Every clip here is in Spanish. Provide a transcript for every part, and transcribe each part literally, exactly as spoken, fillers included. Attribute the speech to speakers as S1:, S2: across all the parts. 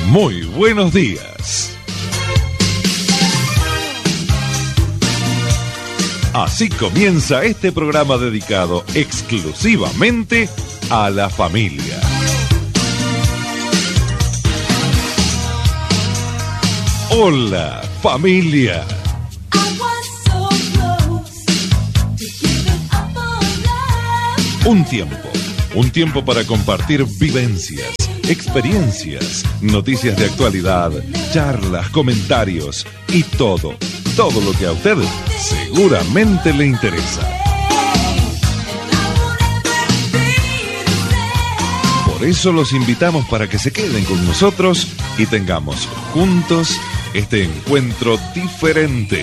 S1: Muy buenos días. Así comienza este programa dedicado exclusivamente a la familia. Hola, familia. Un tiempo, un tiempo para compartir vivencias, experiencias, noticias de actualidad, charlas, comentarios y todo, todo lo que a usted seguramente le interesa. Por eso los invitamos para que se queden con nosotros y tengamos juntos este encuentro diferente.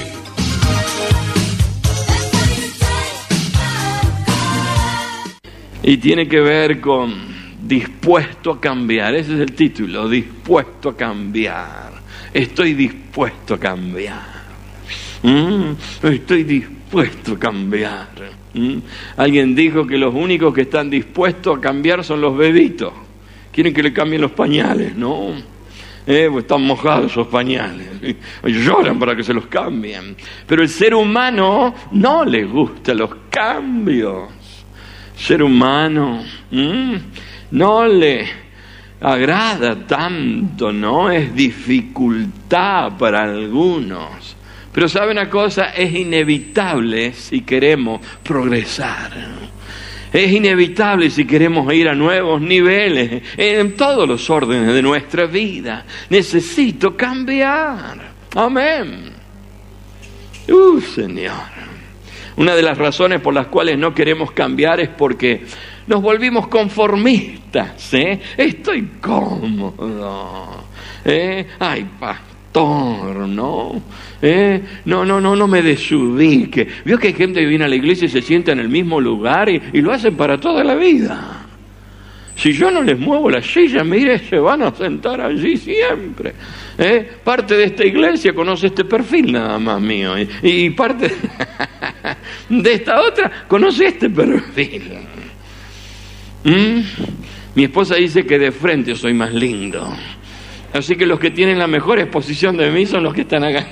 S2: Y tiene que ver con dispuesto a cambiar. Ese es el título, dispuesto a cambiar. Estoy dispuesto a cambiar. Mm, estoy dispuesto a cambiar. Mm. Alguien dijo que los únicos que están dispuestos a cambiar son los bebitos. Quieren que le cambien los pañales, ¿no? Eh, pues están mojados esos pañales. Y lloran para que se los cambien. Pero el ser humano no le gusta los cambios. Ser humano ¿m? no le agrada tanto, ¿no? Es dificultad para algunos. Pero ¿sabe una cosa? Es inevitable si queremos progresar. Es inevitable si queremos ir a nuevos niveles en todos los órdenes de nuestra vida. Necesito cambiar. Amén. Uh, Señor. Una de las razones por las cuales no queremos cambiar es porque nos volvimos conformistas, ¿eh? Estoy cómodo, ¿eh? Ay, pastor, ¿no? ¿Eh? No, no, no, no me desubique. Vio que hay gente que viene a la iglesia y se sienta en el mismo lugar y, y lo hacen para toda la vida. Si yo no les muevo la silla, mire, se van a sentar allí siempre. ¿Eh? Parte de esta iglesia conoce este perfil nada más mío. Y, y parte de esta otra conoce este perfil. ¿Mm? Mi esposa dice que de frente soy más lindo. Así que los que tienen la mejor exposición de mí son los que están acá.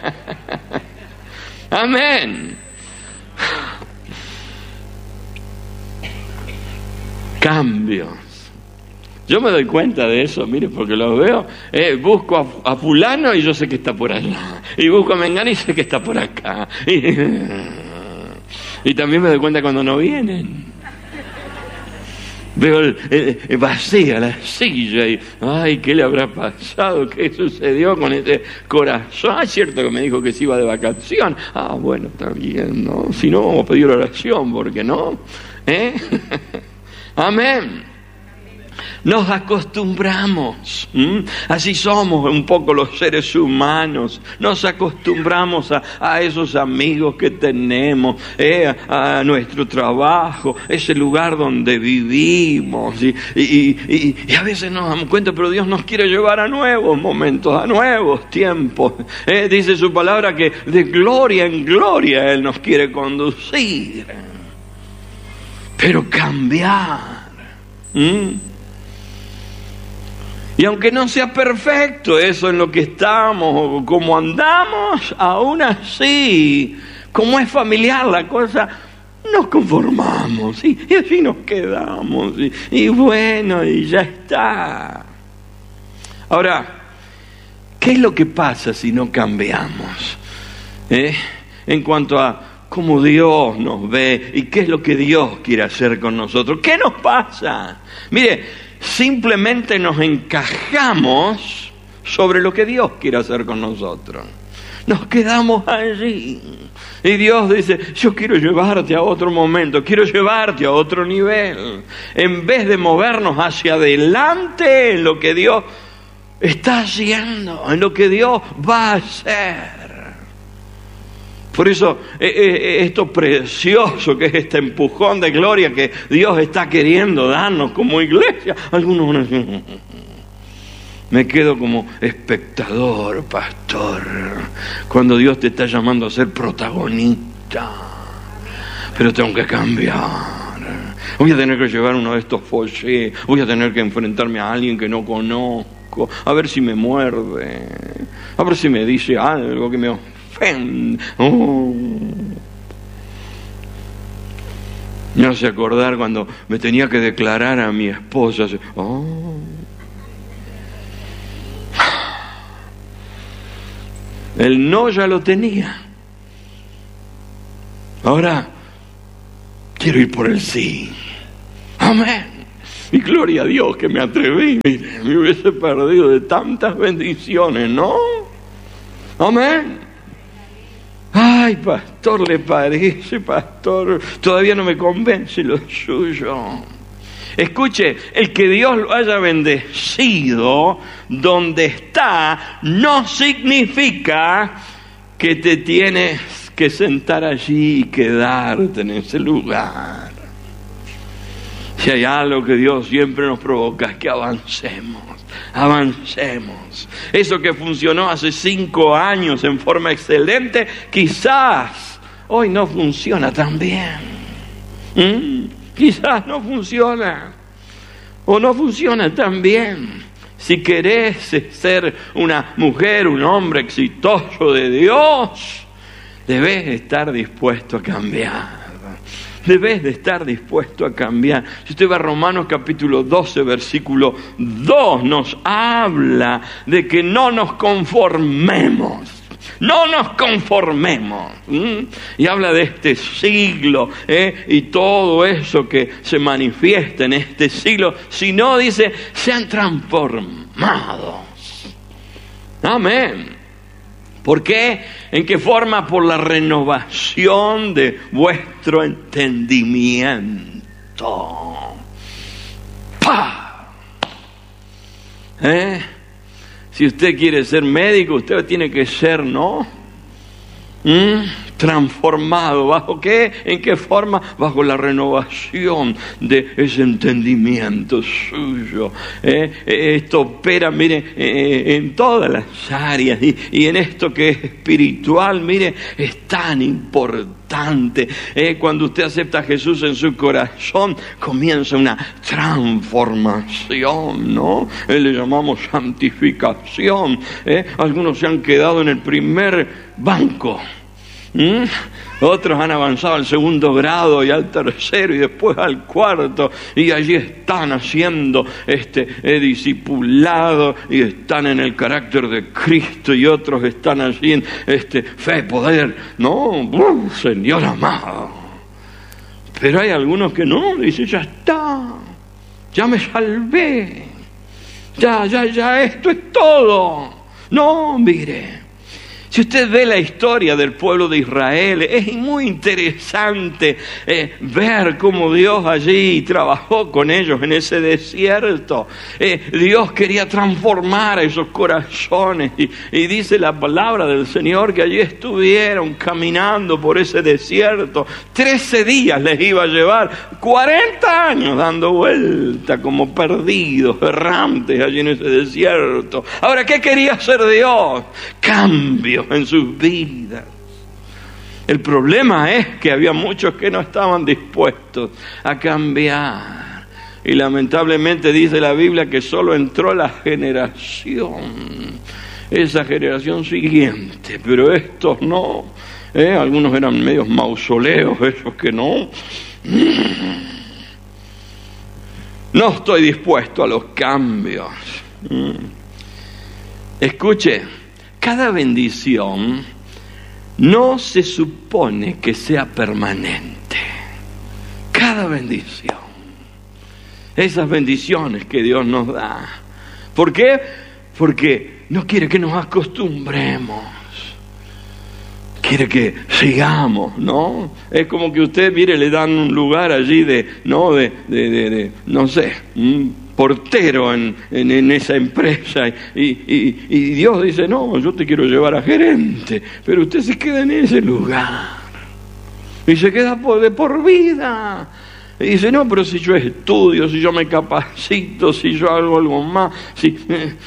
S2: Amén. Cambios. Yo me doy cuenta de eso, mire, porque lo veo. Eh, busco a, a fulano y yo sé que está por allá. Y busco a Mengano y sé que está por acá. Y, y también me doy cuenta cuando no vienen. Veo el, el, el vacía la silla y, ay, ¿qué le habrá pasado? ¿Qué sucedió con ese corazón? Ah, es cierto que me dijo que se iba de vacación. Ah, bueno, está bien, ¿no? Si no, vamos a pedir oración, ¿por qué no? ¿Eh? Amén. Nos acostumbramos, ¿m? Así somos un poco los seres humanos. Nos acostumbramos a, a esos amigos que tenemos, eh, a, a nuestro trabajo, ese lugar donde vivimos. Y, y, y, y a veces nos damos cuenta, pero Dios nos quiere llevar a nuevos momentos, a nuevos tiempos. Eh, dice su palabra que de gloria en gloria Él nos quiere conducir. Pero cambiar. ¿m? Y aunque no sea perfecto eso en lo que estamos o como andamos, aún así, como es familiar la cosa, nos conformamos y, y así nos quedamos. Y, y bueno, y ya está. Ahora, ¿qué es lo que pasa si no cambiamos? ¿Eh? En cuanto a cómo Dios nos ve y qué es lo que Dios quiere hacer con nosotros. ¿Qué nos pasa? Mire, simplemente nos encajamos sobre lo que Dios quiere hacer con nosotros. Nos quedamos allí. Y Dios dice, yo quiero llevarte a otro momento, quiero llevarte a otro nivel. En vez de movernos hacia adelante en lo que Dios está haciendo, en lo que Dios va a hacer. Por eso, eh, esto precioso que es este empujón de gloria que Dios está queriendo darnos como iglesia. Algunos van a decir, me quedo como espectador, pastor, cuando Dios te está llamando a ser protagonista. Pero tengo que cambiar. Voy a tener que llevar uno de estos folletos, voy a tener que enfrentarme a alguien que no conozco. conozco, a ver si me muerde, a ver si me dice algo que me ofende. Oh. Me hace acordar cuando me tenía que declarar a mi esposa. Oh. El no ya lo tenía. Ahora quiero ir por el sí. Amén. Y gloria a Dios que me atreví. Mire, me hubiese perdido de tantas bendiciones, ¿no? Amén. Ay, pastor, ¿le parece, pastor? Todavía no me convence lo suyo. Escuche, el que Dios lo haya bendecido donde está no significa que te tienes que sentar allí y quedarte en ese lugar. Si hay algo que Dios siempre nos provoca es que avancemos, avancemos. Eso que funcionó hace cinco años en forma excelente, quizás hoy no funciona tan bien. ¿Mm? Quizás no funciona o no funciona tan bien. Si querés ser una mujer, un hombre exitoso de Dios, debes estar dispuesto a cambiar. Debes de estar dispuesto a cambiar. Si usted va a Romanos capítulo doce, versículo dos, nos habla de que no nos conformemos. No nos conformemos. ¿Mm? Y habla de este siglo, ¿eh? Y todo eso que se manifiesta en este siglo. Si no, dice, sean transformados. Amén. ¿Por qué? ¿En qué forma? Por la renovación de vuestro entendimiento. ¡Pah! ¿Eh? Si usted quiere ser médico, usted tiene que ser, ¿no? ¿Mm? Transformado. ¿Bajo qué? ¿En qué forma? Bajo la renovación de ese entendimiento suyo. ¿Eh? Esto opera, mire, eh, en todas las áreas. Y, y en esto que es espiritual, mire, es tan importante. ¿Eh? Cuando usted acepta a Jesús en su corazón, comienza una transformación, ¿no? Eh, le llamamos santificación. ¿Eh? Algunos se han quedado en el primer banco. ¿Mm? Otros han avanzado al segundo grado y al tercero y después al cuarto, y allí están haciendo este eh, discipulado y están en el carácter de Cristo, y otros están allí en este fe, poder, no, uh, Señor amado. Pero hay algunos que no, dicen, ya está, ya me salvé, ya, ya, ya, esto es todo. No, mire. Si usted ve la historia del pueblo de Israel, es muy interesante eh, ver cómo Dios allí trabajó con ellos en ese desierto. Eh, Dios quería transformar esos corazones y, y dice la palabra del Señor que allí estuvieron caminando por ese desierto. Trece días les iba a llevar, cuarenta años dando vuelta como perdidos, errantes allí en ese desierto. Ahora, ¿qué quería hacer Dios? Cambio en sus vidas. El problema es que había muchos que no estaban dispuestos a cambiar, y lamentablemente dice la Biblia que solo entró la generación, esa generación siguiente, pero estos no. ¿Eh? Algunos eran medios mausoleos, esos que no. No estoy dispuesto a los cambios. Escuche, cada bendición no se supone que sea permanente. Cada bendición. Esas bendiciones que Dios nos da. ¿Por qué? Porque no quiere que nos acostumbremos. Quiere que sigamos, ¿no? Es como que usted, mire, le dan un lugar allí de, ¿no? De, de, de, de no sé, un portero en, en, en esa empresa, y, y, y Dios dice, no, yo te quiero llevar a gerente, pero usted se queda en ese lugar y se queda por, de por vida, y dice, no, pero si yo estudio, si yo me capacito, si yo hago algo más, si...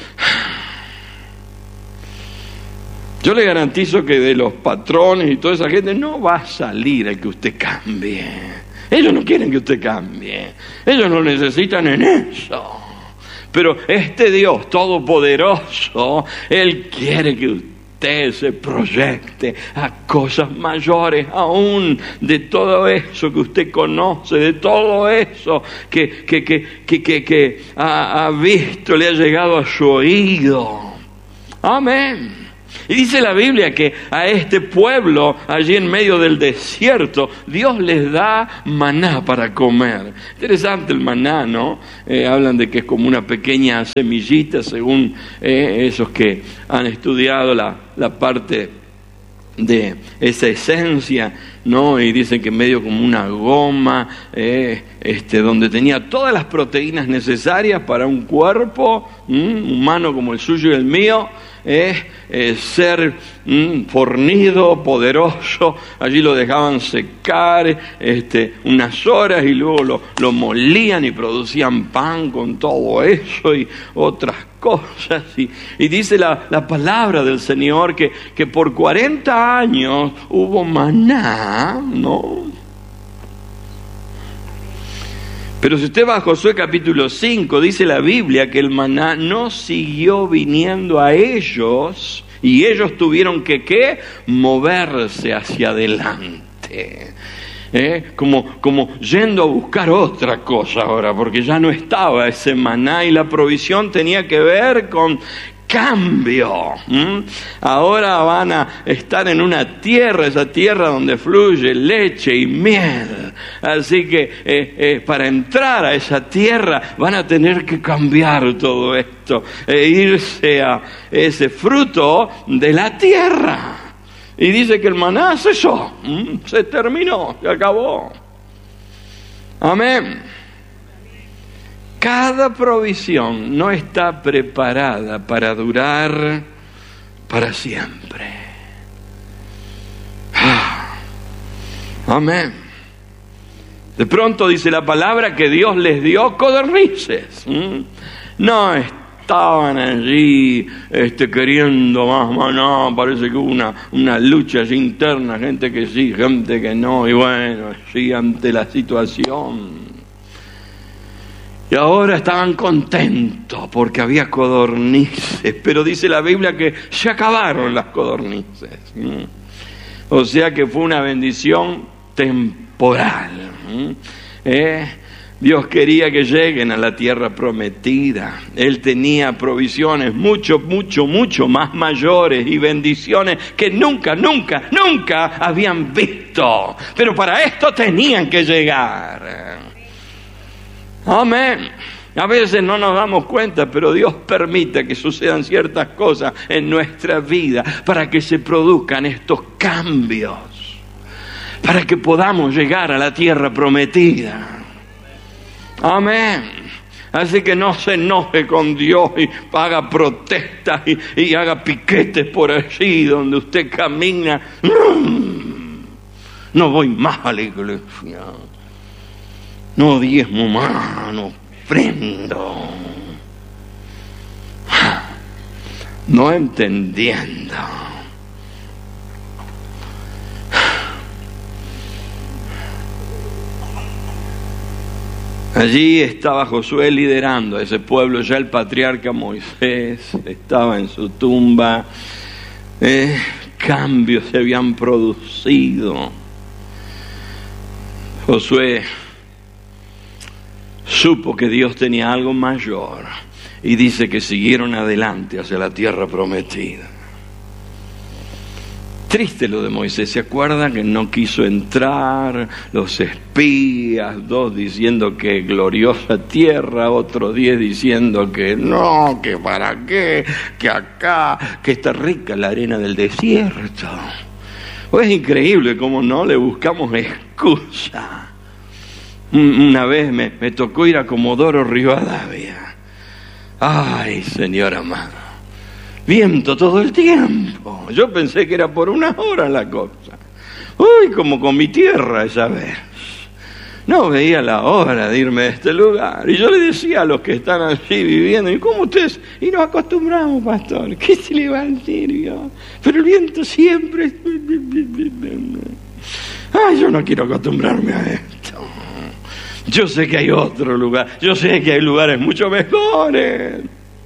S2: Yo le garantizo que de los patrones y toda esa gente no va a salir el que usted cambie. Ellos no quieren que usted cambie. Ellos no necesitan en eso. Pero este Dios todopoderoso, Él quiere que usted se proyecte a cosas mayores aún de todo eso que usted conoce, de todo eso que, que, que, que, que, que ha, ha visto, le ha llegado a su oído. Amén. Y dice la Biblia que a este pueblo, allí en medio del desierto, Dios les da maná para comer. Interesante el maná, ¿no? Eh, hablan de que es como una pequeña semillita, según eh, esos que han estudiado la, la parte de esa esencia, ¿no? Y dicen que medio como una goma, eh, este, donde tenía todas las proteínas necesarias para un cuerpo ¿m? humano como el suyo y el mío, eh, eh, ser mm, fornido, poderoso. Allí lo dejaban secar este, unas horas y luego lo, lo molían y producían pan con todo eso y otras cosas. Y, y dice la, la palabra del Señor que, que por cuarenta años hubo maná, ¿no? Pero si usted va a Josué capítulo cinco, dice la Biblia que el maná no siguió viniendo a ellos y ellos tuvieron que, ¿qué? Moverse hacia adelante. ¿Eh? Como, como yendo a buscar otra cosa ahora, porque ya no estaba ese maná y la provisión tenía que ver con cambio. ¿Mm? Ahora van a estar en una tierra, esa tierra donde fluye leche y miel. Así que eh, eh, para entrar a esa tierra van a tener que cambiar todo esto e irse a ese fruto de la tierra. Y dice que el maná cesó, ¿Mm? se terminó, se acabó. Amén. Cada provisión no está preparada para durar para siempre. Ah, amén. De pronto dice la palabra que Dios les dio codornices. ¿Mm? No estaban allí este, queriendo más maná. Parece que hubo una, una lucha allí interna, gente que sí, gente que no. Y bueno, sí, ante la situación. Y ahora estaban contentos porque había codornices, pero dice la Biblia que se acabaron las codornices. O sea que fue una bendición temporal. ¿Eh? Dios quería que lleguen a la tierra prometida. Él tenía provisiones mucho, mucho, mucho más mayores y bendiciones que nunca, nunca, nunca habían visto. Pero para esto tenían que llegar. Amén. A veces no nos damos cuenta, pero Dios permite que sucedan ciertas cosas en nuestra vida para que se produzcan estos cambios, para que podamos llegar a la tierra prometida. Amén. Así que no se enoje con Dios y haga protestas y, y haga piquetes por allí donde usted camina. No voy más a la iglesia. No diezmo más, no ofrendo. No entendiendo. Allí estaba Josué liderando a ese pueblo, ya el patriarca Moisés estaba en su tumba. Eh, cambios se habían producido. Josué supo que Dios tenía algo mayor y dice que siguieron adelante hacia la tierra prometida. Triste lo de Moisés, ¿se acuerdan que no quiso entrar? Los espías, dos diciendo que gloriosa tierra, otros diez diciendo que no, que para qué, que acá, que está rica la arena del desierto. Pues es increíble cómo no le buscamos excusa. Una vez me, me tocó ir a Comodoro Rivadavia. Ay, Señor amado, viento todo el tiempo. Yo pensé que era por una hora la cosa. Uy, como con mi tierra esa vez. No veía la hora de irme de este lugar. Y yo le decía a los que están allí viviendo, ¿y cómo ustedes? Y nos acostumbramos, pastor. ¿Qué se le va a decir yo? Pero el viento siempre... Ay, yo no quiero acostumbrarme a esto. Yo sé que hay otro lugar, yo sé que hay lugares mucho mejores.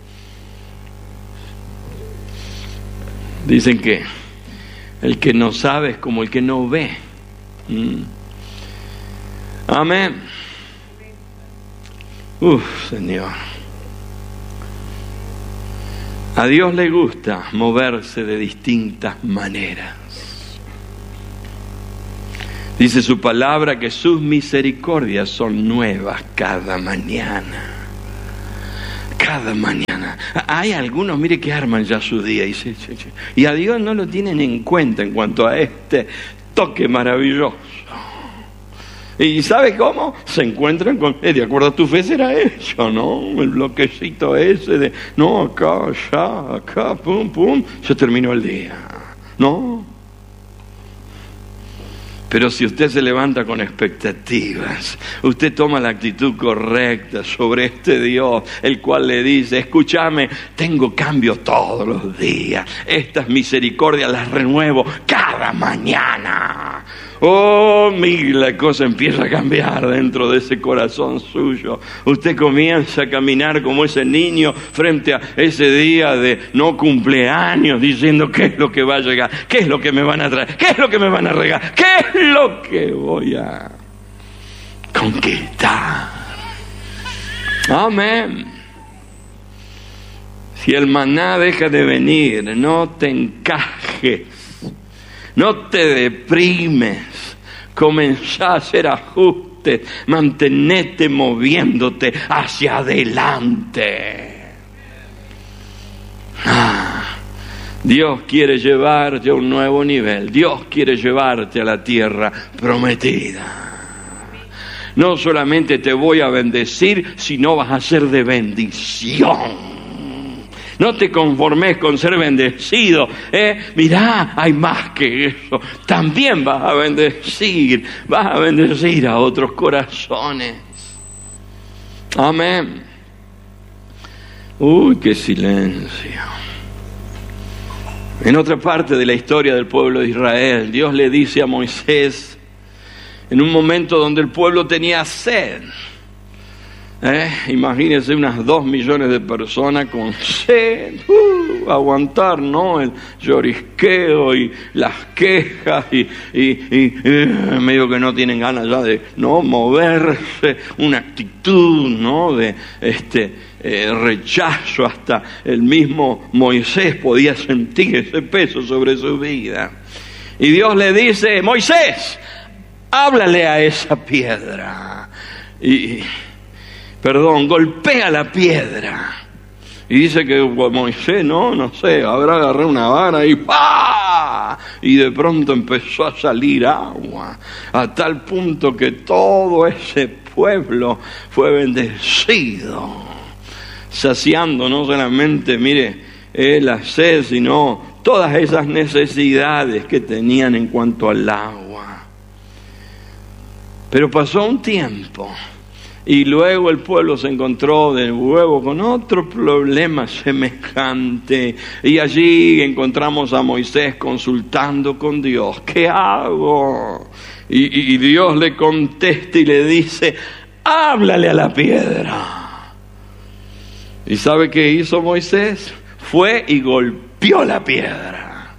S2: Dicen que el que no sabe es como el que no ve. Mm. Amén. Uf, Señor. A Dios le gusta moverse de distintas maneras. Dice su palabra que sus misericordias son nuevas cada mañana. Cada mañana. Hay algunos, mire, que arman ya su día y, se, se, se, y a Dios no lo tienen en cuenta en cuanto a este toque maravilloso. ¿Y sabe cómo? Se encuentran con, eh, de acuerdo a tu fe será eso, ¿no? El bloquecito ese de, no, acá, allá, acá, pum, pum, se terminó el día, ¿no? Pero si usted se levanta con expectativas, usted toma la actitud correcta sobre este Dios, el cual le dice, escúchame, tengo cambios todos los días, estas misericordias las renuevo cada mañana. Oh, mira, la cosa empieza a cambiar dentro de ese corazón suyo. Usted comienza a caminar como ese niño frente a ese día de no cumpleaños, diciendo qué es lo que va a llegar, qué es lo que me van a traer, qué es lo que me van a regalar, qué es lo que voy a conquistar. Amén. Si el maná deja de venir, no te encajes. No te deprimes, comenzá a hacer ajustes, mantenete moviéndote hacia adelante. Ah, Dios quiere llevarte a un nuevo nivel, Dios quiere llevarte a la tierra prometida. No solamente te voy a bendecir, sino vas a ser de bendición. No te conformes con ser bendecido. ¿eh? Mirá, hay más que eso. También vas a bendecir. Vas a bendecir a otros corazones. Amén. Uy, qué silencio. En otra parte de la historia del pueblo de Israel, Dios le dice a Moisés, en un momento donde el pueblo tenía sed, Eh, imagínense unas dos millones de personas con sed, uh, aguantar, ¿no? El llorisqueo y las quejas y, y, y eh, medio que no tienen ganas ya de no moverse, una actitud, ¿no? De este eh, rechazo. Hasta el mismo Moisés podía sentir ese peso sobre su vida. Y Dios le dice, Moisés, háblale a esa piedra. Y Perdón, golpea la piedra. Y dice que Moisés, no, no sé, habrá agarrado una vara y ¡pah! Y de pronto empezó a salir agua, a tal punto que todo ese pueblo fue bendecido, saciando no solamente, mire, eh, la sed, sino todas esas necesidades que tenían en cuanto al agua. Pero pasó un tiempo. Y luego el pueblo se encontró de nuevo con otro problema semejante. Y allí encontramos a Moisés consultando con Dios. ¿Qué hago? Y, y Dios le contesta y le dice, háblale a la piedra. ¿Y sabe qué hizo Moisés? Fue y golpeó la piedra.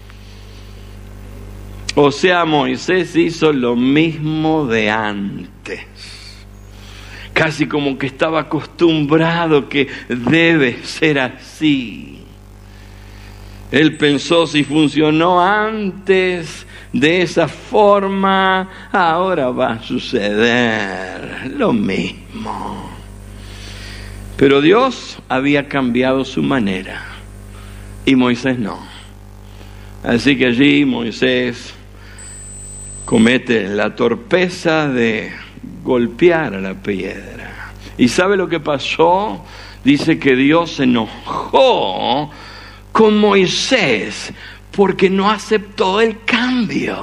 S2: O sea, Moisés hizo lo mismo de antes. Casi como que estaba acostumbrado que debe ser así. Él pensó, si funcionó antes de esa forma, ahora va a suceder lo mismo. Pero Dios había cambiado su manera y Moisés no. Así que allí Moisés comete la torpeza de golpear a la piedra. ¿Y sabe lo que pasó? Dice que Dios se enojó con Moisés porque no aceptó el cambio.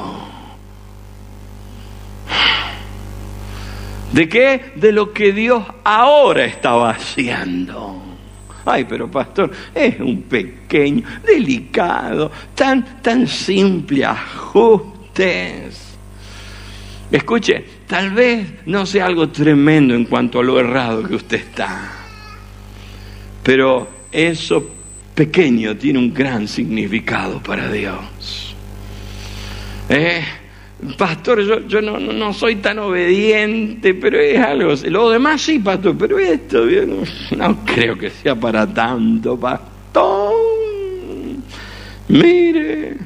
S2: ¿De qué? De lo que Dios ahora estaba haciendo. Ay, pero pastor, es un pequeño, delicado, tan, tan simple ajustes. Escuche, tal vez no sea algo tremendo en cuanto a lo errado que usted está, pero eso pequeño tiene un gran significado para Dios. Eh, pastor, yo, yo no, no soy tan obediente, pero es algo. Lo demás sí, pastor, pero esto yo no, no creo que sea para tanto, pastor. Mire,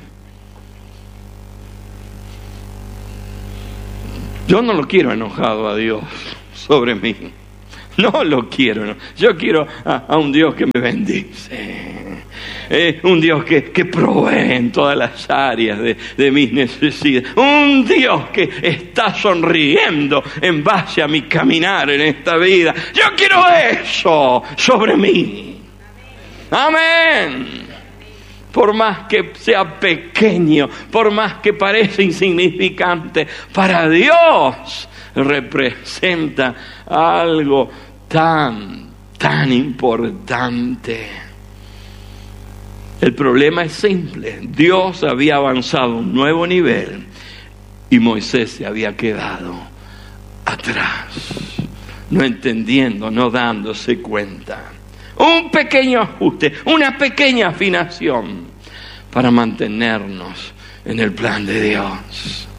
S2: yo no lo quiero enojado a Dios sobre mí. No lo quiero, no. Yo quiero a, a un Dios que me bendice. Eh, un Dios que, que provee en todas las áreas de, de mis necesidades. Un Dios que está sonriendo en base a mi caminar en esta vida. Yo quiero eso sobre mí. Amén. Por más que sea pequeño, por más que parezca insignificante, para Dios representa algo tan, tan importante. El problema es simple. Dios había avanzado a un nuevo nivel y Moisés se había quedado atrás, no entendiendo, no dándose cuenta. Un pequeño ajuste, una pequeña afinación para mantenernos en el plan de Dios.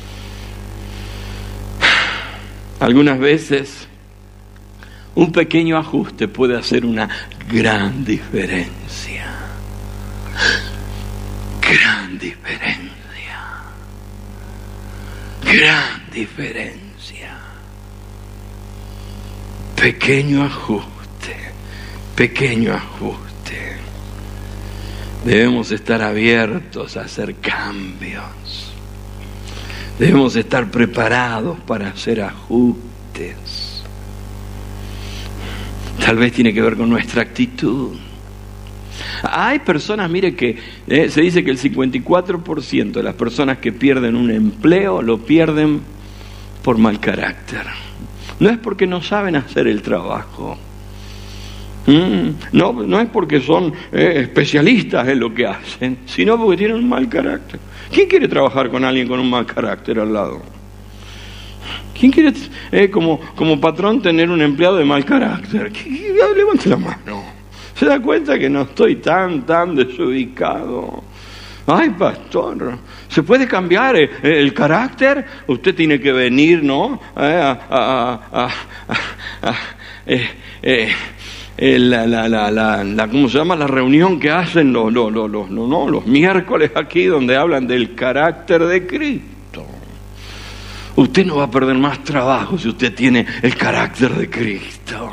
S2: Algunas veces un pequeño ajuste puede hacer una gran diferencia. Gran diferencia. Gran diferencia. Pequeño ajuste. Pequeño ajuste. Debemos estar abiertos a hacer cambios. Debemos estar preparados para hacer ajustes. Tal vez tiene que ver con nuestra actitud. Hay personas, mire que eh, se dice que el cincuenta y cuatro por ciento de las personas que pierden un empleo lo pierden por mal carácter. No es porque no saben hacer el trabajo. Mm, no, no es porque son eh, especialistas en lo que hacen, sino porque tienen un mal carácter. ¿Quién quiere trabajar con alguien con un mal carácter al lado? ¿Quién quiere eh, como, como patrón tener un empleado de mal carácter? Levante la mano. ¿Se da cuenta que no estoy tan, tan desubicado? Ay, pastor, ¿se puede cambiar el, el carácter? Usted tiene que venir, ¿no? Eh, a, a, a, a, a, eh, eh, eh, la, la, la, la, la, ¿cómo se llama? La reunión que hacen los, los, los, los, no, no, los miércoles aquí, donde hablan del carácter de Cristo. Usted no va a perder más trabajo si usted tiene el carácter de Cristo.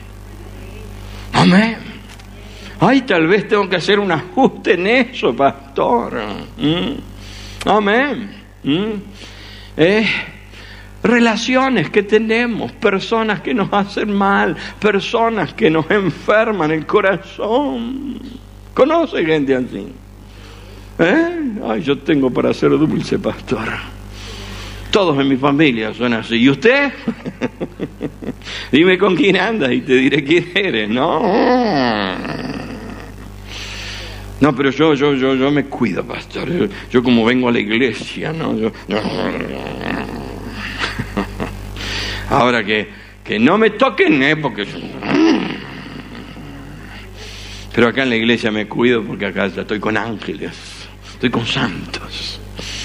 S2: Amén. Ay, tal vez tengo que hacer un ajuste en eso, pastor. ¿Mm? Amén. ¿Mm? Eh, relaciones que tenemos, personas que nos hacen mal, personas que nos enferman el corazón. ¿Conoce gente así? ¿Eh? Ay, yo tengo para hacer dulce, pastor. Todos en mi familia son así. ¿Y usted? Dime con quién andas y te diré quién eres. No. No, pero yo, yo, yo, yo me cuido, pastor. Yo, yo como vengo a la iglesia, ¿no? Yo, no. Ahora que, que no me toquen, ¿eh? Porque pero acá en la iglesia me cuido porque acá ya estoy con ángeles, estoy con santos.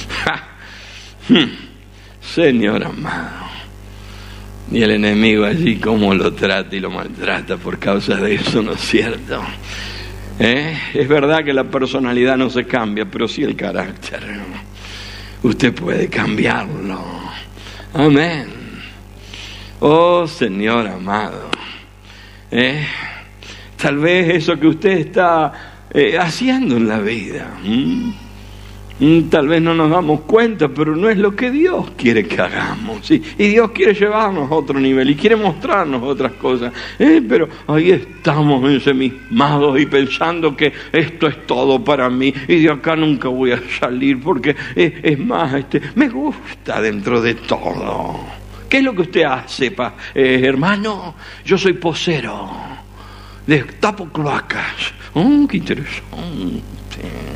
S2: Señor amado. Y el enemigo allí cómo lo trata y lo maltrata por causa de eso, ¿no es cierto? ¿Eh? Es verdad que la personalidad no se cambia, pero sí el carácter. Usted puede cambiarlo. Amén. Oh Señor amado. ¿Eh? Tal vez eso que usted está eh, haciendo en la vida. ¿Mm? Tal vez no nos damos cuenta, pero no es lo que Dios quiere que hagamos, ¿sí? Y Dios quiere llevarnos a otro nivel y quiere mostrarnos otras cosas, ¿eh? Pero ahí estamos ensimismados y pensando que esto es todo para mí y de acá nunca voy a salir porque es, es más, este, me gusta dentro de todo. ¿Qué es lo que usted hace, pa, eh, hermano? Yo soy posero, destapo cloacas. Oh, qué interesante.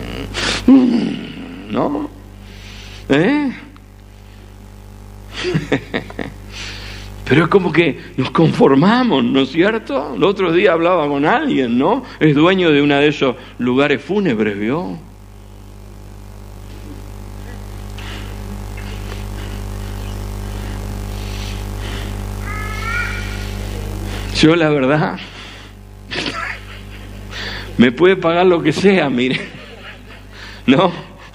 S2: Mm. ¿No? ¿Eh? Pero es como que nos conformamos, ¿no es cierto? El otro día hablaba con alguien, ¿no? Es dueño de uno de esos lugares fúnebres, ¿vio? Yo la verdad, me puede pagar lo que sea, mire, ¿no?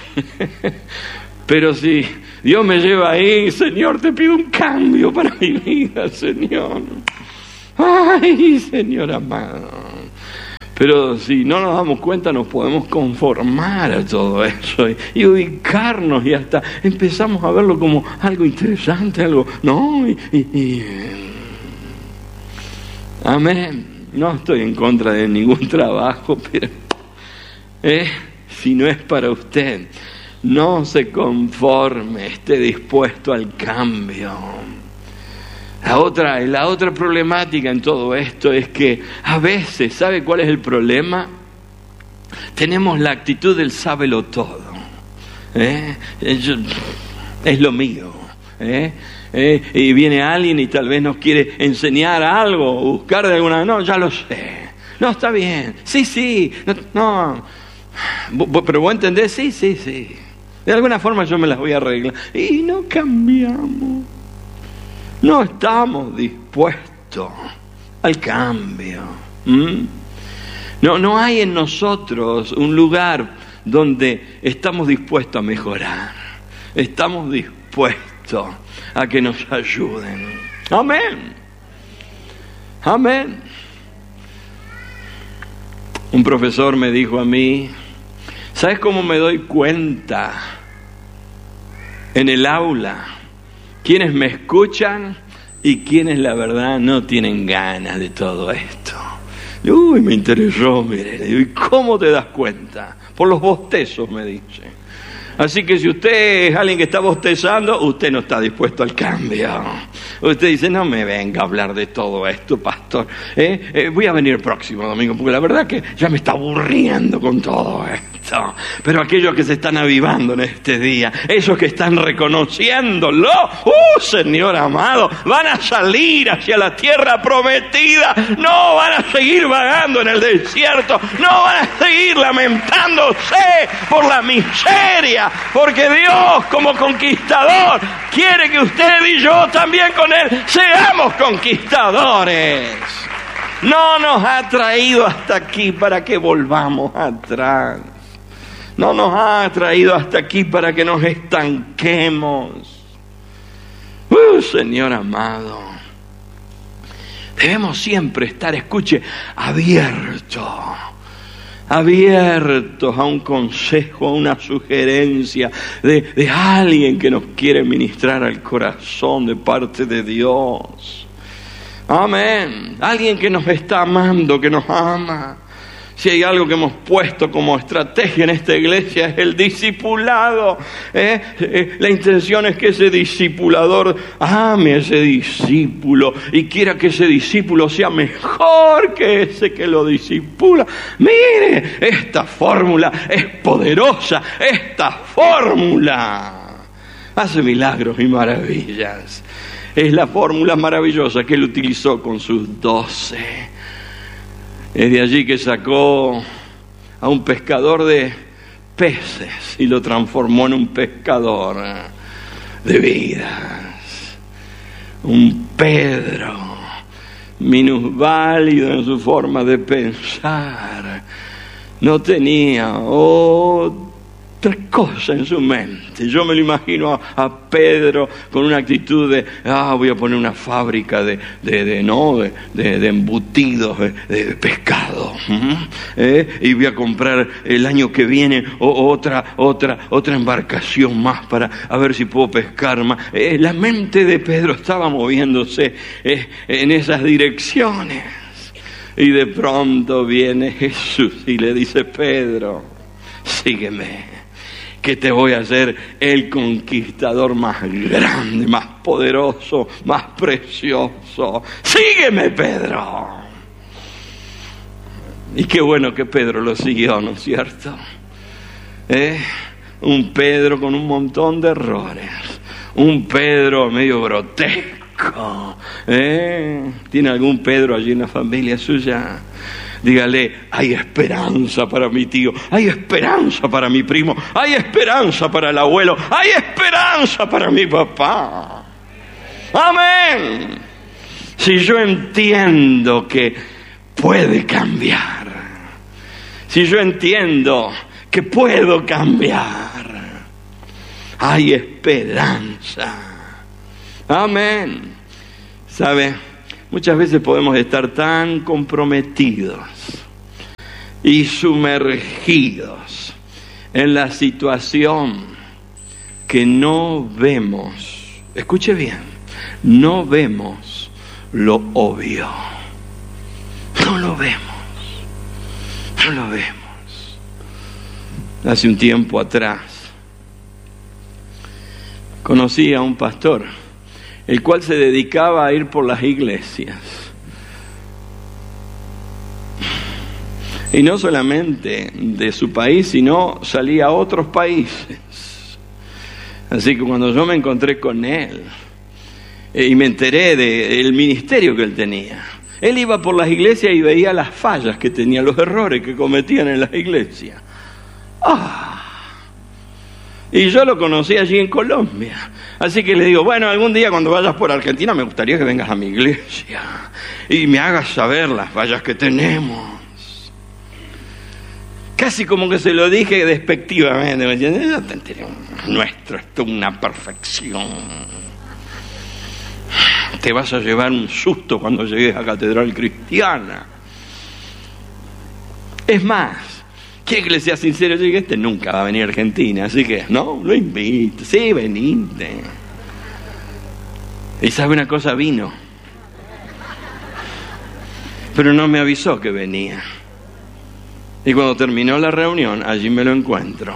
S2: Pero si Dios me lleva ahí, Señor, te pido un cambio para mi vida, Señor. Ay, Señor amado. Pero si no nos damos cuenta, nos podemos conformar a todo eso y, y ubicarnos y hasta empezamos a verlo como algo interesante, algo, ¿no? Y, y, y... Amén. No estoy en contra de ningún trabajo, pero eh, si no es para usted, no se conforme, esté dispuesto al cambio. La otra, la otra problemática en todo esto es que a veces, ¿sabe cuál es el problema? Tenemos la actitud del sábelo todo. ¿Eh? Es lo mío. ¿Eh? ¿Eh? Y viene alguien y tal vez nos quiere enseñar algo, buscar de alguna... No, ya lo sé. No, está bien. Sí, sí. No, no. Pero vos entendés, sí, sí, sí. De alguna forma yo me las voy a arreglar. Y no cambiamos. No estamos dispuestos al cambio. ¿Mm? No, no hay en nosotros un lugar donde estamos dispuestos a mejorar. Estamos dispuestos a que nos ayuden. Amén. Amén. Un profesor me dijo a mí, ¿sabes cómo me doy cuenta en el aula quiénes me escuchan y quiénes la verdad no tienen ganas de todo esto? Uy, me interesó, mire. Le digo, ¿y cómo te das cuenta? Por los bostezos, me dice. Así que si usted es alguien que está bostezando, usted no está dispuesto al cambio. Usted dice, no me venga a hablar de todo esto, pastor. ¿Eh? Eh, voy a venir el próximo domingo, porque la verdad que ya me está aburriendo con todo esto. Pero aquellos que se están avivando en este día, esos que están reconociéndolo, ¡uh, Señor amado! Van a salir hacia la tierra prometida. No van a seguir vagando en el desierto. No van a seguir lamentándose por la miseria. Porque Dios, como conquistador, quiere que usted y yo también con Él seamos conquistadores. No nos ha traído hasta aquí para que volvamos atrás. No nos ha traído hasta aquí para que nos estanquemos. Uh, Señor amado. Debemos siempre estar, escuche, abiertos. Abiertos a un consejo, a una sugerencia de, de alguien que nos quiere ministrar al corazón de parte de Dios. Amén. Alguien que nos está amando, que nos ama. Si hay algo que hemos puesto como estrategia en esta iglesia es el discipulado. ¿eh? Eh, la intención es que ese discipulador ame a ese discípulo y quiera que ese discípulo sea mejor que ese que lo discipula. Mire, esta fórmula es poderosa. Esta fórmula hace milagros y maravillas. Es la fórmula maravillosa que él utilizó con sus doce. Es de allí que sacó a un pescador de peces y lo transformó en un pescador de vidas. Un Pedro minusválido en su forma de pensar. No tenía otra cosa en su mente. Yo me lo imagino a, a Pedro con una actitud de, ah, voy a poner una fábrica de, de, de no, de, de, de embutidos de, de pescado, ¿Mm? ¿Eh? y voy a comprar el año que viene o, otra, otra, otra embarcación más para a ver si puedo pescar más. Eh, la mente de Pedro estaba moviéndose eh, en esas direcciones. Y de pronto viene Jesús y le dice, Pedro, sígueme, que te voy a hacer el conquistador más grande, más poderoso, más precioso. Sígueme, Pedro. Y qué bueno que Pedro lo siguió, ¿no es cierto? ¿Eh? Un Pedro con un montón de errores. un Pedro medio grotesco. ¿Eh? ¿Tiene algún Pedro allí en la familia suya? Dígale, hay esperanza para mi tío, hay esperanza para mi primo, hay esperanza para el abuelo, hay esperanza para mi papá. Amén. Si yo entiendo que puede cambiar, si yo entiendo que puedo cambiar, hay esperanza. Amén. ¿Sabe? Muchas veces podemos estar tan comprometidos y sumergidos en la situación que no vemos, escuche bien, no vemos lo obvio. No lo vemos, no lo vemos. Hace un tiempo atrás conocí a un pastor, el cual se dedicaba a ir por las iglesias. Y no solamente de su país, sino salía a otros países. Así que cuando yo me encontré con él y me enteré del ministerio que él tenía, él iba por las iglesias y veía las fallas que tenían, los errores que cometían en las iglesias. ¡Ah! Y yo lo conocí allí en Colombia. Así que le digo, bueno, algún día cuando vayas por Argentina me gustaría que vengas a mi iglesia y me hagas saber las fallas que tenemos. Casi como que se lo dije despectivamente. Me decían, nuestro, esto es una perfección. Te vas a llevar un susto cuando llegues a Catedral Cristiana. Es más, quiere que le sea sincero, yo digo, este nunca va a venir a Argentina, así que, no, lo invito, sí, venite. Y sabe una cosa, vino. Pero no me avisó que venía. Y cuando terminó la reunión, allí me lo encuentro.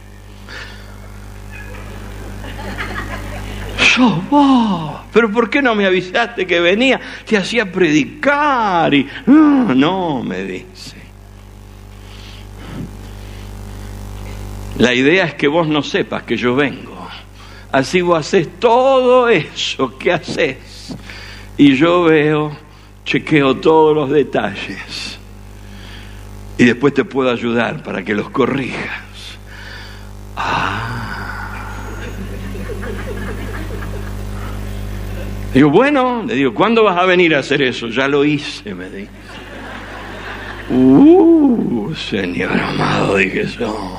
S2: Yo, vos, pero ¿por qué no me avisaste que venía? Te hacía predicar y... No, no, me dice. La idea es que vos no sepas que yo vengo. Así vos haces todo eso que haces. Y yo veo, chequeo todos los detalles. Y después te puedo ayudar para que los corrijas. Ah. Digo, bueno, le digo, ¿cuándo vas a venir a hacer eso? Ya lo hice, me dice. Uh, Señor amado, dije yo.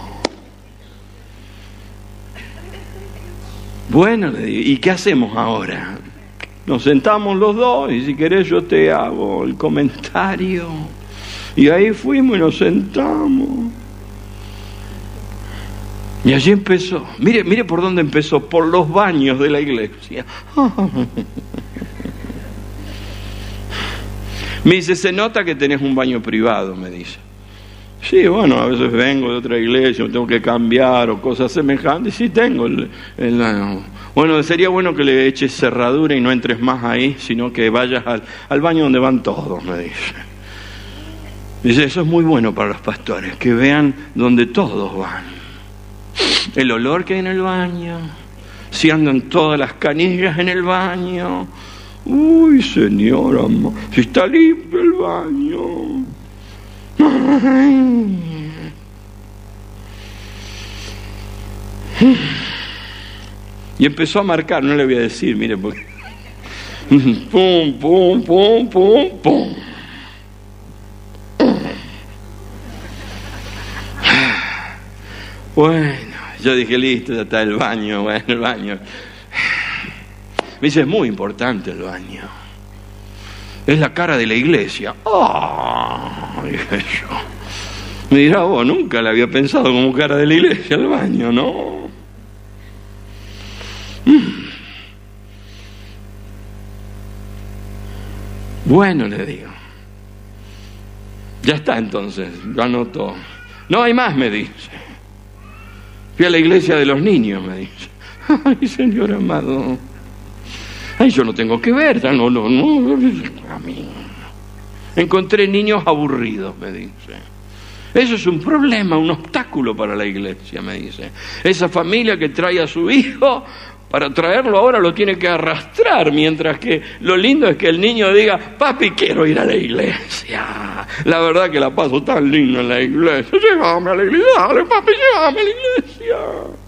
S2: Bueno, le digo, ¿y qué hacemos ahora? Nos sentamos los dos y si querés yo te hago el comentario. Y ahí fuimos y nos sentamos. Y allí empezó. Mire, mire por dónde empezó. Por los baños de la iglesia. Me dice, se nota que tenés un baño privado, me dice. Sí, bueno, a veces vengo de otra iglesia, tengo que cambiar o cosas semejantes. Sí, tengo. El, el, bueno, sería bueno que le eches cerradura y no entres más ahí, sino que vayas al, al baño donde van todos, me dice. Dice, eso es muy bueno para los pastores, que vean donde todos van. El olor que hay en el baño, si andan todas las canillas en el baño. Uy, señora, si está limpio el baño. Ay. Y empezó a marcar, no le voy a decir, mire, porque... Pum, pum, pum, pum, pum. Bueno, yo dije, listo, ya está el baño, bueno, el baño. Me dice, es muy importante el baño. Es la cara de la iglesia. ¡Oh! Dije yo. Me dirá, vos, nunca la había pensado como cara de la iglesia el baño, ¿no? Mm. Bueno, le digo. Ya está entonces, lo anotó. No hay más, me dice. Fui a la iglesia de los niños, me dice. Ay, Señor amado. Ay, yo no tengo que ver, no, no, no. A mí. Encontré niños aburridos, me dice. Eso es un problema, un obstáculo para la iglesia, me dice. Esa familia que trae a su hijo para traerlo ahora lo tiene que arrastrar, mientras que lo lindo es que el niño diga, papi, quiero ir a la iglesia. La verdad que la paso tan lindo en la iglesia. Llévame a la iglesia, dale, papi, llévame a la iglesia.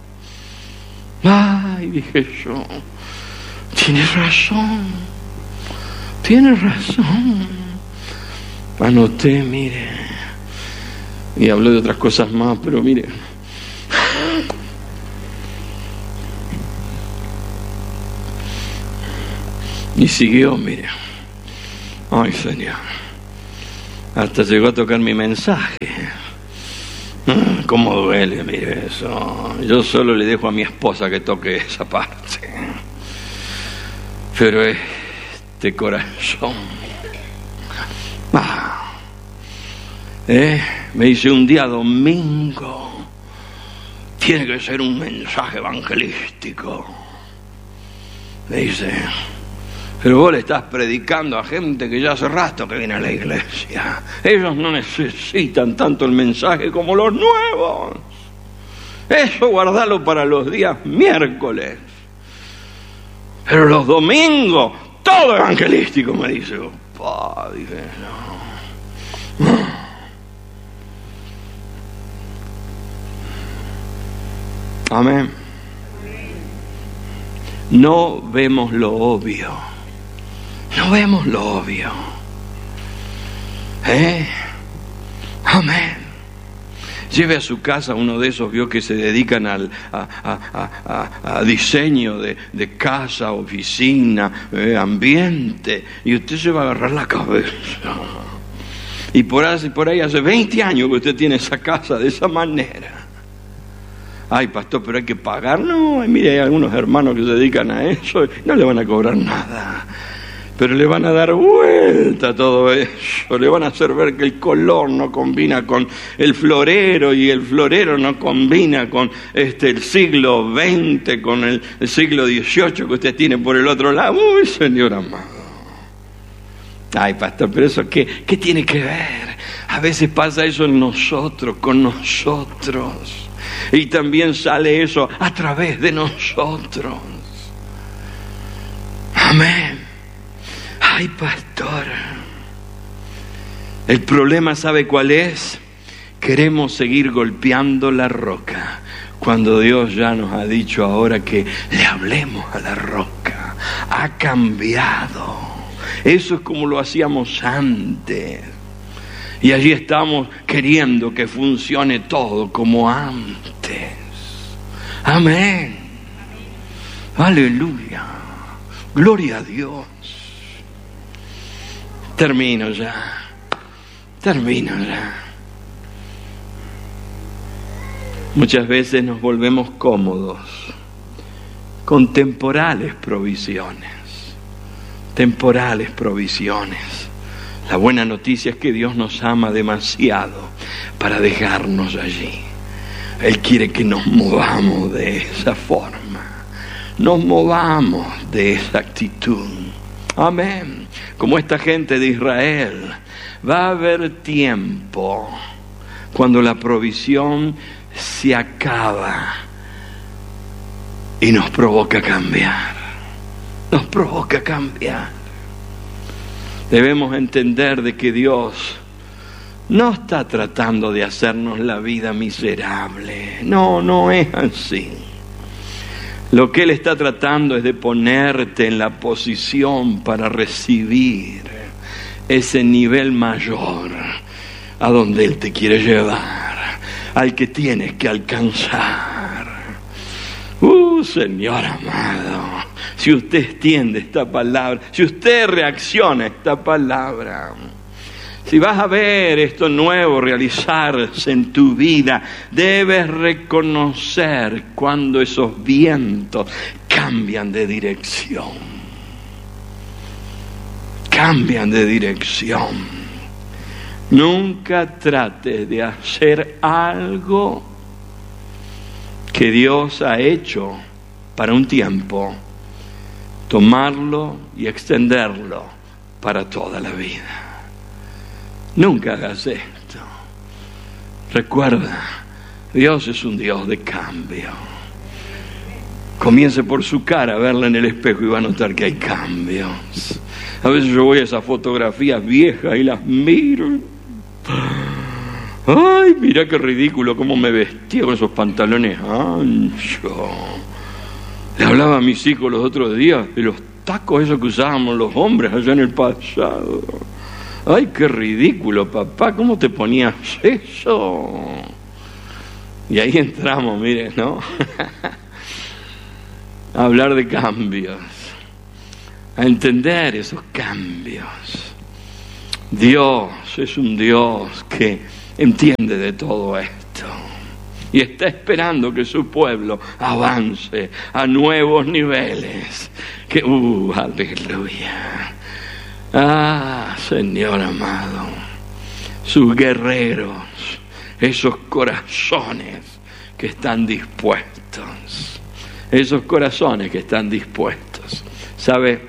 S2: Ay, dije yo, tienes razón, tienes razón. Anoté, mire, y hablé de otras cosas más, pero mire. Y siguió, mire. Ay, Señor. Hasta llegó a tocar mi mensaje. Cómo duele, mire eso. Yo solo le dejo a mi esposa que toque esa parte. Pero este corazón... Ah, eh, me dice un día domingo, tiene que ser un mensaje evangelístico. Me dice, pero vos le estás predicando a gente que ya hace rato que viene a la iglesia. Ellos no necesitan tanto el mensaje como los nuevos. Eso guardalo para los días miércoles. Pero los domingos, todo evangelístico, me dice. Pa, dije, no. Amén. No vemos lo obvio. No vemos lo obvio. ¿Eh? Amén. Lleve a su casa uno de esos, vio, que se dedican al, a, a, a, a diseño de, de casa, oficina, eh, ambiente, y usted se va a agarrar la cabeza. Y por ahí, por ahí hace veinte años que usted tiene esa casa de esa manera. Ay, pastor, pero hay que pagar. No, mire, hay algunos hermanos que se dedican a eso, no le van a cobrar nada. Pero le van a dar vuelta a todo eso, le van a hacer ver que el color no combina con el florero y el florero no combina con este el siglo veinte, con el, el siglo dieciocho que usted tiene por el otro lado. Uy, Señor amado. Ay, pastor, pero eso ¿qué, qué tiene que ver? A veces pasa eso en nosotros, con nosotros. Y también sale eso a través de nosotros. Amén. Ay, pastor, el problema, ¿sabe cuál es? Queremos seguir golpeando la roca, cuando Dios ya nos ha dicho ahora que le hablemos a la roca. Ha cambiado. Eso es como lo hacíamos antes. Y allí estamos queriendo que funcione todo como antes. Amén. Aleluya. Gloria a Dios. Termino ya, termino ya. Muchas veces nos volvemos cómodos con temporales provisiones, temporales provisiones. La buena noticia es que Dios nos ama demasiado para dejarnos allí. Él quiere que nos movamos de esa forma, nos movamos de esa actitud. Amén. Como esta gente de Israel, va a haber tiempo cuando la provisión se acaba y nos provoca cambiar. Nos provoca cambiar. Debemos entender de que Dios no está tratando de hacernos la vida miserable. No, no es así. Lo que Él está tratando es de ponerte en la posición para recibir ese nivel mayor a donde Él te quiere llevar, al que tienes que alcanzar. Uh, Señor amado, si usted extiende esta palabra, si usted reacciona a esta palabra, si vas a ver esto nuevo realizarse en tu vida, debes reconocer cuando esos vientos cambian de dirección. Cambian de dirección. Nunca trates de hacer algo que Dios ha hecho para un tiempo, tomarlo y extenderlo para toda la vida. Nunca hagas esto. Recuerda, Dios es un Dios de cambio. Comience por su cara a verla en el espejo y va a notar que hay cambios. A veces yo voy a esas fotografías viejas y las miro. Ay, mira qué ridículo cómo me vestía con esos pantalones anchos. Le hablaba a mis hijos los otros días de los tacos esos que usábamos los hombres allá en el pasado. Ay, qué ridículo, papá, ¿cómo te ponías eso? Y ahí entramos, mire, ¿no? A hablar de cambios, a entender esos cambios. Dios es un Dios que entiende de todo esto y está esperando que su pueblo avance a nuevos niveles. Que, uh, aleluya. Ah, Señor amado, sus guerreros, esos corazones que están dispuestos, esos corazones que están dispuestos. ¿Sabe?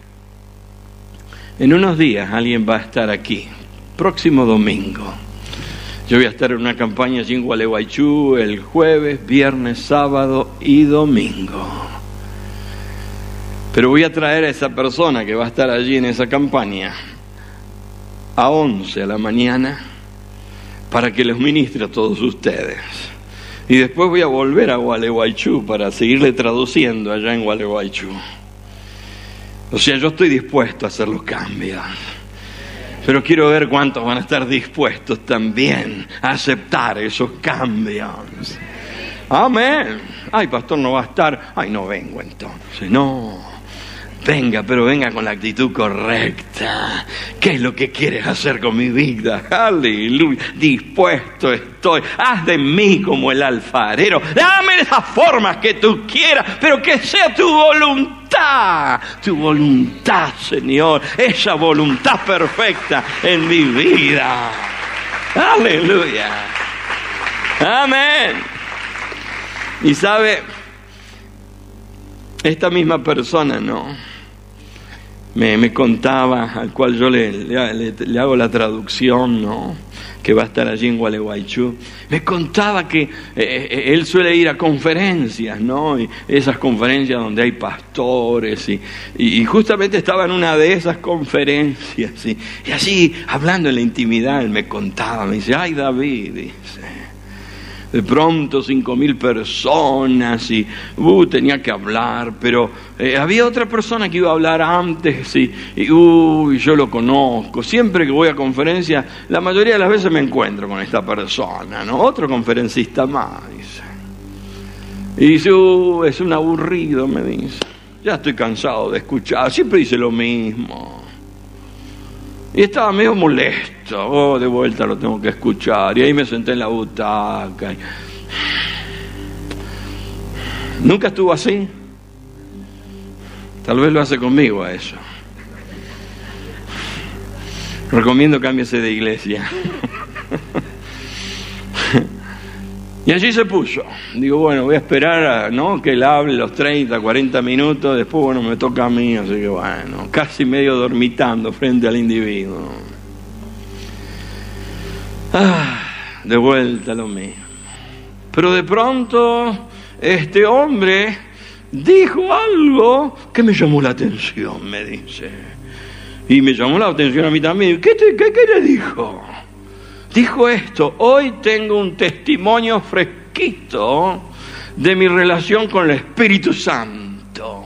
S2: En unos días alguien va a estar aquí, próximo domingo. Yo voy a estar en una campaña allí en Gualeguaychú el jueves, viernes, sábado y domingo. Pero voy a traer a esa persona que va a estar allí en esa campaña a once a la mañana para que los ministre a todos ustedes. Y después voy a volver a Gualeguaychú para seguirle traduciendo allá en Gualeguaychú. O sea, yo estoy dispuesto a hacer los cambios. Pero quiero ver cuántos van a estar dispuestos también a aceptar esos cambios. Amén. Ay, pastor, no va a estar. Ay, no vengo entonces. No. Venga, pero venga con la actitud correcta. ¿Qué es lo que quieres hacer con mi vida? Aleluya. Dispuesto estoy. Haz de mí como el alfarero. Dame las formas que tú quieras, pero que sea tu voluntad. Tu voluntad, Señor. Esa voluntad perfecta en mi vida. Aleluya. Amén. Y sabe, esta misma persona, ¿no? Me, me contaba, al cual yo le, le, le hago la traducción, ¿no? Que va a estar allí en Gualeguaychú. Me contaba que eh, él suele ir a conferencias, ¿no? Y esas conferencias donde hay pastores. Y, y, y justamente estaba en una de esas conferencias. Y, y así, hablando en la intimidad, él me contaba, me dice, ay, David, dice. De pronto cinco mil personas y uh, tenía que hablar, pero eh, había otra persona que iba a hablar antes y, y uh, yo lo conozco. Siempre que voy a conferencias, la mayoría de las veces me encuentro con esta persona, ¿no? Otro conferencista más, dice. Y dice, uh, es un aburrido, me dice. Ya estoy cansado de escuchar, siempre dice lo mismo. Y estaba medio molesto. Oh, de vuelta lo tengo que escuchar. Y ahí me senté en la butaca. ¿Nunca estuvo así? Tal vez lo hace conmigo a eso. Recomiendo cámbiese de iglesia. Y allí se puso. Digo, bueno, voy a esperar a, ¿no? que él hable los treinta, cuarenta minutos. Después, bueno, me toca a mí. Así que, bueno, casi medio dormitando frente al individuo. Ah, de vuelta lo mismo. Pero de pronto, este hombre dijo algo que me llamó la atención, me dice. Y me llamó la atención a mí también. ¿Qué, te, qué, qué le dijo? Dijo esto: hoy tengo un testimonio fresquito de mi relación con el Espíritu Santo.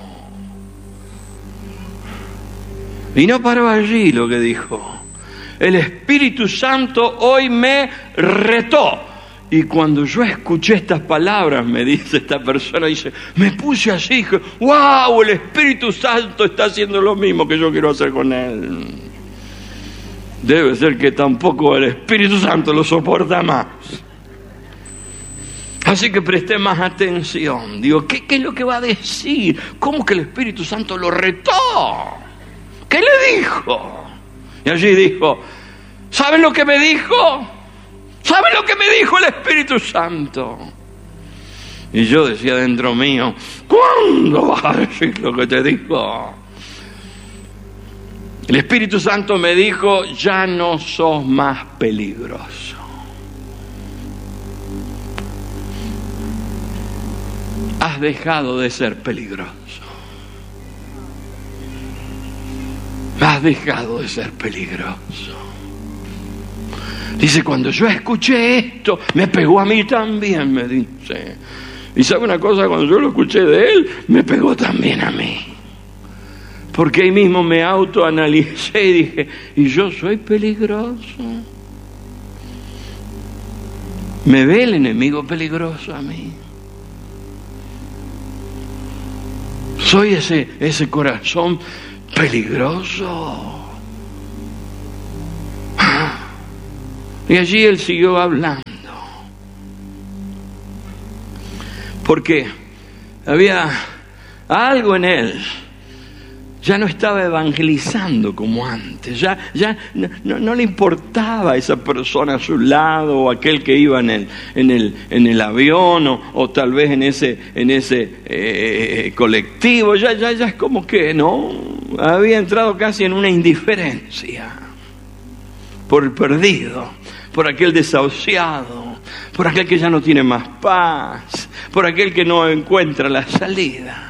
S2: Y no paró allí lo que dijo. El Espíritu Santo hoy me retó. Y cuando yo escuché estas palabras, me dice esta persona, dice, me puse así, dije, wow, el Espíritu Santo está haciendo lo mismo que yo quiero hacer con él. Debe ser que tampoco el Espíritu Santo lo soporta más. Así que presté más atención. Digo, ¿qué, qué es lo que va a decir? ¿Cómo que el Espíritu Santo lo retó? ¿Qué le dijo? Y allí dijo, ¿saben lo que me dijo? ¿Saben lo que me dijo el Espíritu Santo? Y yo decía dentro mío, ¿cuándo vas a decir lo que te dijo? El Espíritu Santo me dijo, ya no sos más peligroso. Has has dejado de ser peligroso. Has dejado de ser peligroso. Dice, cuando yo escuché esto, me pegó a mí también, me dice. Y sabe una cosa, cuando yo lo escuché de él, me pegó también a mí. Porque ahí mismo me autoanalicé y dije, ¿y yo soy peligroso? ¿Me ve el enemigo peligroso a mí? ¿Soy ese, ese corazón peligroso? Y allí él siguió hablando. Porque había algo en él. Ya no estaba evangelizando como antes. Ya, ya no, no, no le importaba esa persona a su lado, o aquel que iba en el, en el, en el avión, o, o tal vez en ese, en ese eh, colectivo. Ya, ya, ya es como que no. Había entrado casi en una indiferencia por el perdido, por aquel desahuciado, por aquel que ya no tiene más paz, por aquel que no encuentra la salida.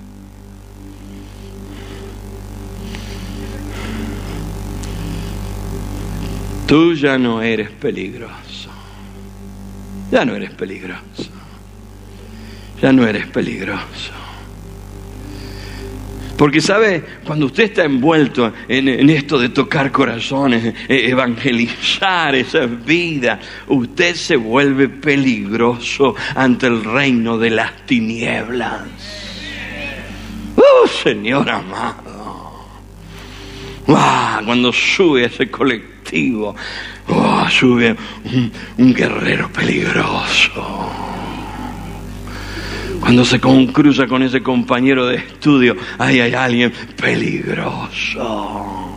S2: Tú ya no eres peligroso. Ya no eres peligroso. Ya no eres peligroso. Porque sabe, cuando usted está envuelto en, en esto de tocar corazones, evangelizar esa vida, usted se vuelve peligroso ante el reino de las tinieblas. ¡Oh, Señor amado! ¡Ah! Cuando sube a ese colectivo, ¡oh! Sube un, un guerrero peligroso. Cuando se cruza con ese compañero de estudio, ahí hay alguien peligroso.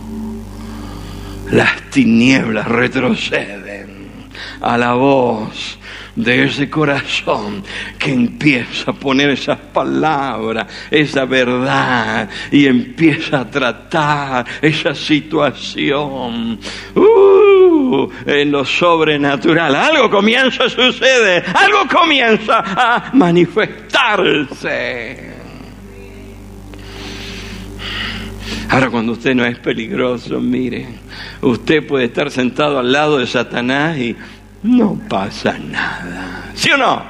S2: Las tinieblas retroceden a la voz de ese corazón que empieza a poner esas palabras, esa verdad, y empieza a tratar esa situación. Uh, en lo sobrenatural, algo comienza a suceder, algo comienza a manifestarse. Ahora, cuando usted no es peligroso, mire, usted puede estar sentado al lado de Satanás y no pasa nada. ¿Sí o no?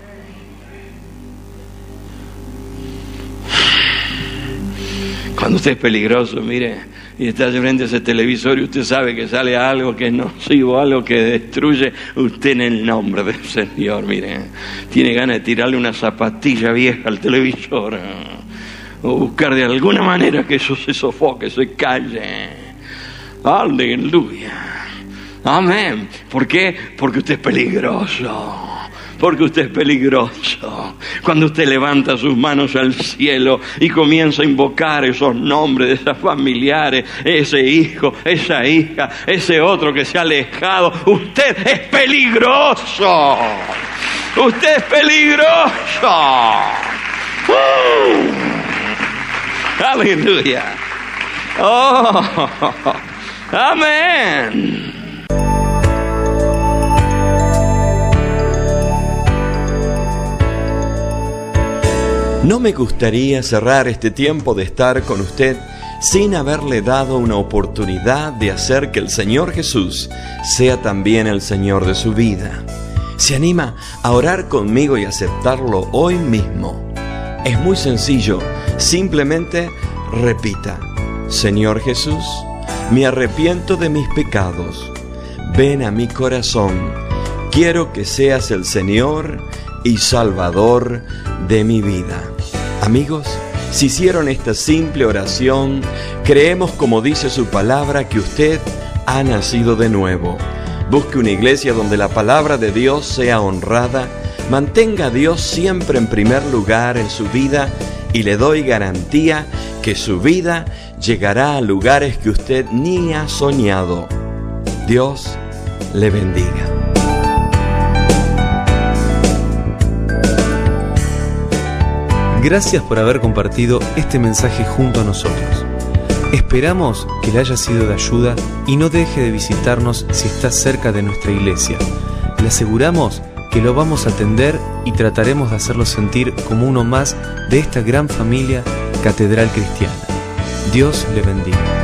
S2: Cuando usted es peligroso, mire, y está frente a ese televisor y usted sabe que sale algo que es nocivo, algo que destruye, usted en el nombre del Señor, mire, tiene ganas de tirarle una zapatilla vieja al televisor, o buscar de alguna manera que eso se sofoque, se calle. Aleluya. Amén. ¿Por qué? Porque usted es peligroso. Porque usted es peligroso. Cuando usted levanta sus manos al cielo y comienza a invocar esos nombres de esas familiares, ese hijo, esa hija, ese otro que se ha alejado, usted es peligroso. Usted es peligroso. ¡Uh! Aleluya. Oh, amén.
S3: No me gustaría cerrar este tiempo de estar con usted sin haberle dado una oportunidad de hacer que el Señor Jesús sea también el Señor de su vida. ¿Se anima a orar conmigo y aceptarlo hoy mismo? Es muy sencillo, simplemente repita: Señor Jesús, me arrepiento de mis pecados, ven a mi corazón, quiero que seas el Señor y Salvador de mi vida. Amigos, si hicieron esta simple oración, creemos, como dice su palabra, que usted ha nacido de nuevo. Busque una iglesia donde la palabra de Dios sea honrada, mantenga a Dios siempre en primer lugar en su vida y le doy garantía que su vida llegará a lugares que usted ni ha soñado. Dios le bendiga.
S4: Gracias por haber compartido este mensaje junto a nosotros. Esperamos que le haya sido de ayuda y no deje de visitarnos si está cerca de nuestra iglesia. Le aseguramos que lo vamos a atender y trataremos de hacerlo sentir como uno más de esta gran familia Catedral Cristiana. Dios le bendiga.